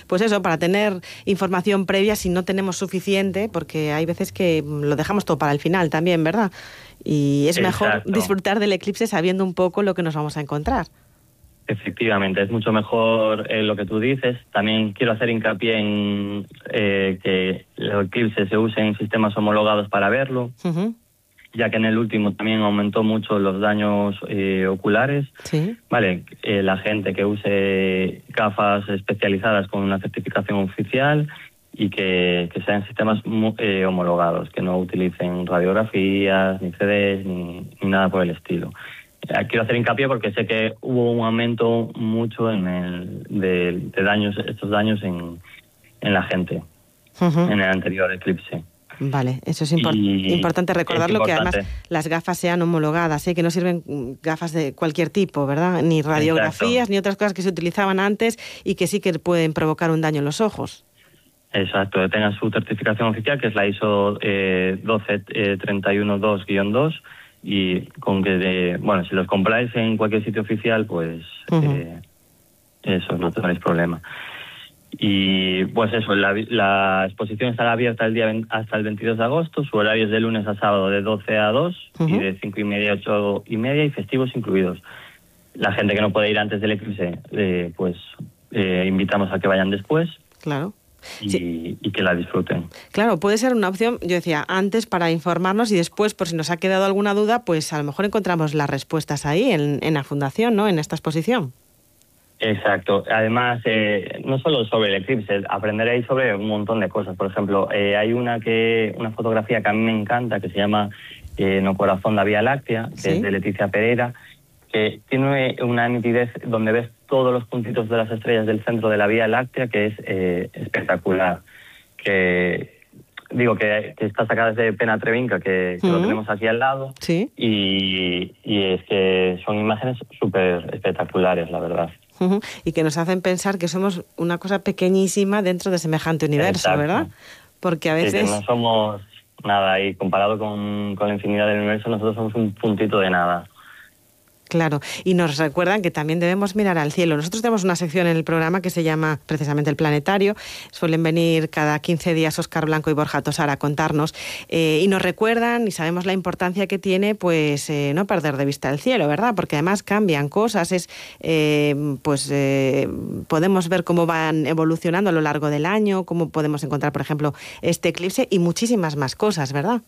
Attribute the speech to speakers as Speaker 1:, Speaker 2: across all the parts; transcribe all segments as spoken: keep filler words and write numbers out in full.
Speaker 1: pues eso, para tener información previa si no tenemos suficiente, porque hay veces que lo dejamos todo para el final también, ¿verdad? Y es mejor
Speaker 2: Exacto.
Speaker 1: disfrutar del eclipse sabiendo un poco lo que nos vamos a encontrar.
Speaker 2: Efectivamente, es mucho mejor eh, lo que tú dices. También quiero hacer hincapié en eh, que el eclipse se use en sistemas homologados para verlo, uh-huh. ya que en el último también aumentó mucho los daños eh, oculares.
Speaker 1: Sí.
Speaker 2: Vale, eh, la gente que use gafas especializadas con una certificación oficial y que, que sean sistemas eh, homologados, que no utilicen radiografías, ni C Ds, ni, ni nada por el estilo. Quiero hacer hincapié porque sé que hubo un aumento mucho en el de, de daños, estos daños en, en la gente, uh-huh. en el anterior eclipse.
Speaker 1: Vale, eso es import- importante recordarlo, que además las gafas sean homologadas, ¿eh? Que no sirven gafas de cualquier tipo, ¿verdad? Ni radiografías, Exacto. ni otras cosas que se utilizaban antes y que sí que pueden provocar un daño en los ojos.
Speaker 2: Exacto, que tengan su certificación oficial, que es la I S O eh, doce treinta y uno dos guión dos, y con que, de, bueno, si los compráis en cualquier sitio oficial, pues uh-huh. eh, eso, no tendréis problema. Y pues eso, la, la exposición estará abierta el día hasta el veintidós de agosto, su horario es de lunes a sábado de doce a dos uh-huh. y de cinco y media a ocho y media y festivos incluidos. La gente que no puede ir antes del eclipse, eh, pues eh, invitamos a que vayan después.
Speaker 1: Claro.
Speaker 2: Y,
Speaker 1: sí.
Speaker 2: y que la disfruten.
Speaker 1: Claro, puede ser una opción, yo decía, antes para informarnos y después, por si nos ha quedado alguna duda, pues a lo mejor encontramos las respuestas ahí, en, en la fundación, ¿no?, en esta exposición.
Speaker 2: Exacto. Además, eh, no solo sobre el eclipse, aprenderéis sobre un montón de cosas. Por ejemplo, eh, hay una que una fotografía que a mí me encanta, que se llama eh, No Corazón la Vía Láctea, que ¿Sí? es de Leticia Pereira, que tiene una nitidez donde ves todos los puntitos de las estrellas del centro de la Vía Láctea, que es eh, espectacular. Que digo que, que está sacada desde Pena Trevinca, que, que uh-huh. lo tenemos aquí al lado,
Speaker 1: ¿Sí?
Speaker 2: y, y es que son imágenes súper espectaculares, la verdad.
Speaker 1: Uh-huh. Y que nos hacen pensar que somos una cosa pequeñísima dentro de semejante universo,
Speaker 2: Exacto.
Speaker 1: ¿verdad? Porque a veces...
Speaker 2: Sí, que no somos nada, y comparado con, con la infinidad del universo, nosotros somos un puntito de nada.
Speaker 1: Claro, y nos recuerdan que también debemos mirar al cielo. Nosotros tenemos una sección en el programa que se llama precisamente El Planetario. Suelen venir cada quince días Óscar Blanco y Borja Tosar a contarnos eh, y nos recuerdan y sabemos la importancia que tiene, pues eh, no perder de vista el cielo, ¿verdad? Porque además cambian cosas, es eh, pues eh, podemos ver cómo van evolucionando a lo largo del año, cómo podemos encontrar, por ejemplo, este eclipse y muchísimas más cosas, ¿verdad?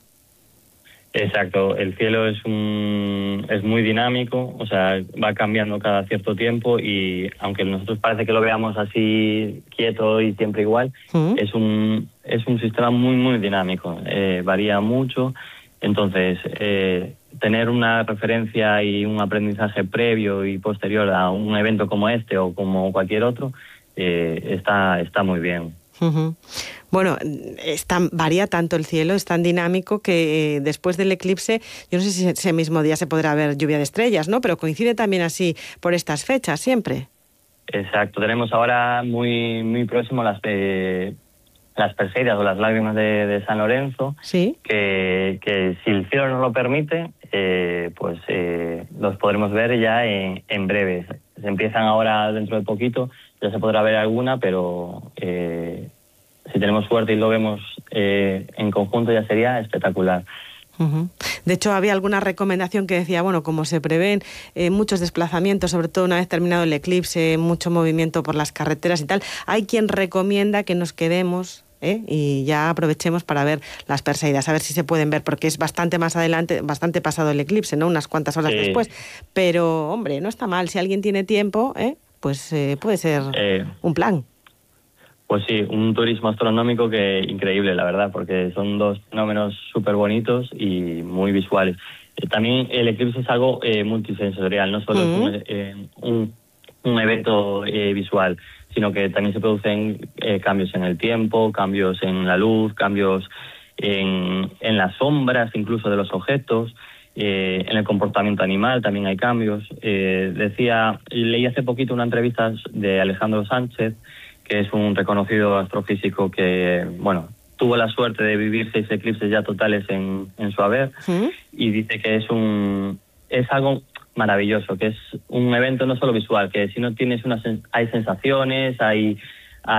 Speaker 2: Exacto, el cielo es un es muy dinámico, o sea, va cambiando cada cierto tiempo y aunque nosotros parece que lo veamos así quieto y siempre igual, ¿Mm? es un es un sistema muy muy dinámico, eh, varía mucho, entonces eh, tener una referencia y un aprendizaje previo y posterior a un evento como este o como cualquier otro eh, está está muy bien.
Speaker 1: Uh-huh. Bueno, es tan, varía tanto el cielo, es tan dinámico que eh, después del eclipse, yo no sé si ese mismo día se podrá ver lluvia de estrellas, ¿no? Pero coincide también así por estas fechas, siempre.
Speaker 2: Exacto, tenemos ahora muy muy próximo las eh, las Perseidas o las lágrimas de, de San Lorenzo,
Speaker 1: ¿Sí?
Speaker 2: que, que si el cielo nos lo permite, eh, pues eh, los podremos ver ya en, en breve. Se empiezan ahora dentro de poquito, ya se podrá ver alguna, pero eh, si tenemos suerte y lo vemos eh, en conjunto ya sería espectacular.
Speaker 1: Uh-huh. De hecho, había alguna recomendación que decía, bueno, como se prevén eh, muchos desplazamientos, sobre todo una vez terminado el eclipse, mucho movimiento por las carreteras y tal, hay quien recomienda que nos quedemos ¿eh? y ya aprovechemos para ver las Perseidas, a ver si se pueden ver, porque es bastante más adelante, bastante pasado el eclipse, ¿no? Unas cuantas horas sí. después. Pero, hombre, no está mal, si alguien tiene tiempo, ¿eh? pues eh, puede ser eh, un plan.
Speaker 2: Pues sí, un turismo astronómico que increíble, la verdad, porque son dos fenómenos súper bonitos y muy visuales. Eh, también el eclipse es algo eh, multisensorial, no solo uh-huh. es un, eh, un, un evento eh, visual, sino que también se producen eh, cambios en el tiempo, cambios en la luz, cambios en, en las sombras incluso de los objetos. Eh, en el comportamiento animal también hay cambios. Eh, decía, leí hace poquito una entrevista de Alejandro Sánchez, que es un reconocido astrofísico que, bueno, tuvo la suerte de vivir seis eclipses ya totales en, en su haber, ¿sí? Y dice que es un es algo maravilloso, que es un evento no solo visual, que si no tienes unas hay sensaciones, hay